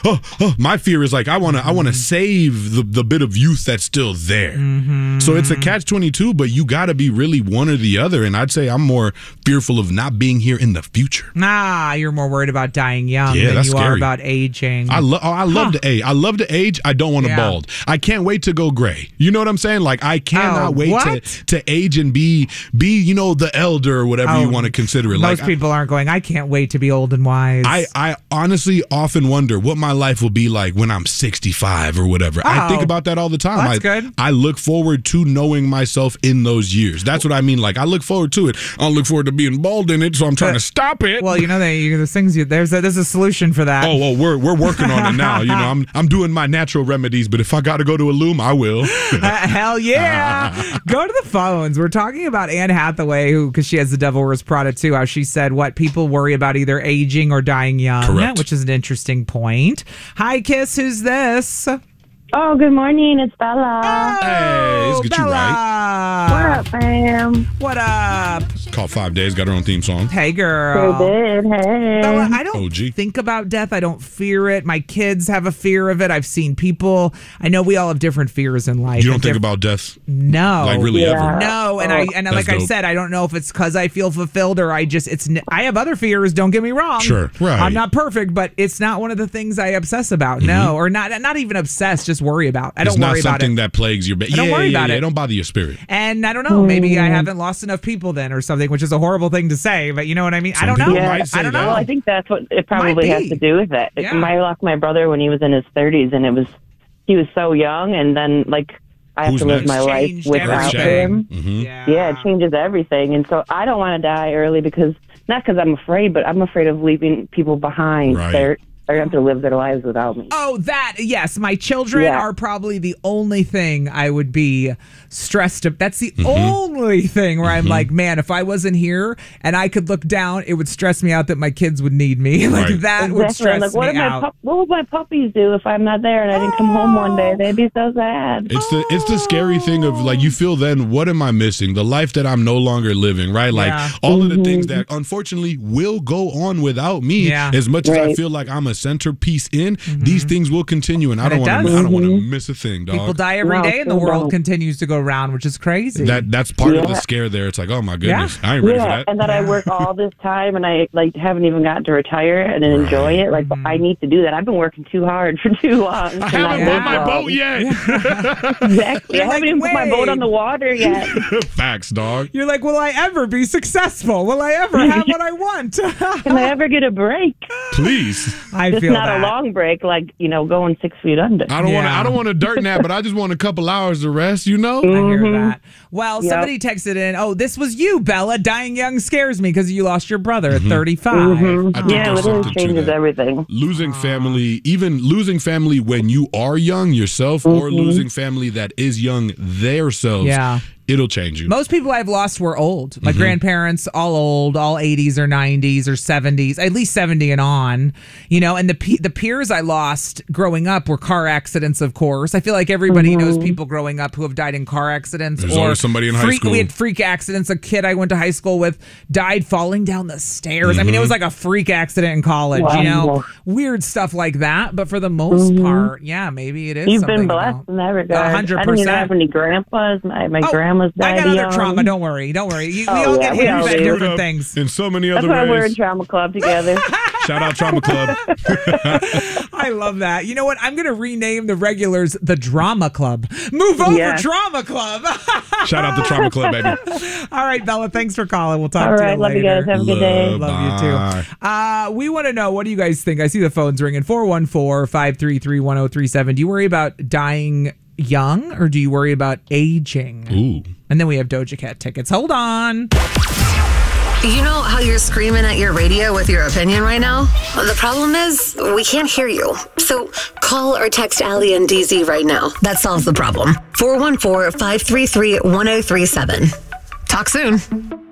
My fear is like I want to save the bit of youth that's still there. So it's a catch-22, but you got to be really one or the other. And I'd say I'm more fearful of not being here in the future. You're more worried about dying young than you are about aging. I love to age. I love to age. I don't want to bald. I can't wait to go gray. You know what I'm saying? Like I cannot wait to age and be the elder or whatever you want to consider it. Most people aren't going, I can't wait to be old and wise. I honestly often wonder what my life will be like when I'm 65 or whatever. I think about that all the time. That's good. I look forward to knowing myself in those years. That's what I mean. Like I look forward to it. I don't look forward to being bald in it, so I'm trying to stop it. Well, there's things there's a solution for that. Oh, well, we're working on it now. I'm doing my natural remedies, but if I got to go to a loom, I will. Hell yeah. Go to the phones. We're talking about Anne Hathaway, because she has The Devil Wears Prada too, how she said what people worry about either aging or dying young. Correct. Which is an interesting point. Hi, Kiss. Who's this? Oh, good morning. It's Bella. Hey, let's get Bella. you right. What up, fam? What up? Called 5 Days, got her own theme song. Hey, girl. Hey, hey. Bella, I don't OG. think about death. I don't fear it. My kids have a fear of it. I've seen people. I know we all have different fears in life. You don't think about death? No. Like really ever? No, and like I said, I don't know if it's because I feel fulfilled or I have other fears, don't get me wrong. Sure, right. I'm not perfect, but it's not one of the things I obsess about. No, or not even obsess, just worry about. I don't worry about it. It's not something that plagues your... I don't worry about it. It don't bother your spirit. And I don't know, maybe I haven't lost enough people then or something, which is a horrible thing to say, but you know what I mean? I don't know. Yeah, I don't know. Well, I think that's what it probably has to do with it. Yeah. I lost my brother when he was in his 30s, and he was so young, and then I have to live my life without him. Yeah, it changes everything. And so I don't want to die early not because I'm afraid, but I'm afraid of leaving people behind. Right. They're going to have to live their lives without me. Oh, yes. My children are probably the only thing I would be stressed about. That's the only thing where I'm like, man, if I wasn't here and I could look down, it would stress me out that my kids would need me. Like that would stress me out. What would my puppies do if I'm not there and I didn't come home one day? They'd be so sad. It's the scary thing of like you feel then, what am I missing? The life that I'm no longer living, right? Like all of the things that unfortunately will go on without me. As much as I feel like I'm a centerpiece in, these things will continue, and I don't want to miss a thing, dog. People die every day, and the world continues to go round, which is crazy. That's part of the scare there. It's like, oh my goodness, I ain't ready for that. And that I work all this time, and I haven't even gotten to retire and enjoy it. Like I need to do that. I've been working too hard for too long. I haven't bought my boat yet. Exactly. I haven't even put my boat on the water yet. Facts, dog. You're like, will I ever be successful? Will I ever have what I want? Can I ever get a break? Please. I feel not a long break, going 6 feet under. I don't want a dirt nap, but I just want a couple hours to rest, I hear that. Well, somebody texted in, oh, this was you, Bella. Dying young scares me because you lost your brother at 35. I think it really changes everything. Losing family, even losing family when you are young yourself, or losing family that is young themselves. Yeah. It'll change you. Most people I've lost were old. My grandparents, all old, all 80s or 90s or 70s, at least 70 and on. And the peers I lost growing up were car accidents, of course. I feel like everybody knows people growing up who have died in car accidents. There's always somebody in high school. We had freak accidents. A kid I went to high school with died falling down the stairs. I mean, it was like a freak accident in college, Weird stuff like that. But for the most part, maybe it is. You've been blessed in that regard. 100%. I didn't even have any grandpas. My grandma's died I got other young. trauma. Don't worry. We all get hit by different things. And so many other ways. That's why we're in Trauma Club together. Shout out Trauma Club. I love that. You know what? I'm going to rename the regulars the Drama Club. Move over, Drama Club. Shout out the Trauma Club, baby. All right, Bella. Thanks for calling. We'll talk to you later. Love you guys. Have a good day. Love you too. We want to know, what do you guys think? I see the phones ringing. 414-533-1037. Do you worry about dying young, or do you worry about aging? Ooh. And then we have Doja Cat tickets. Hold on. You know how you're screaming at your radio with your opinion right now? Well, the problem is we can't hear you. So call or text Allie and DZ right now. That solves the problem. 414-533-1037. Talk soon.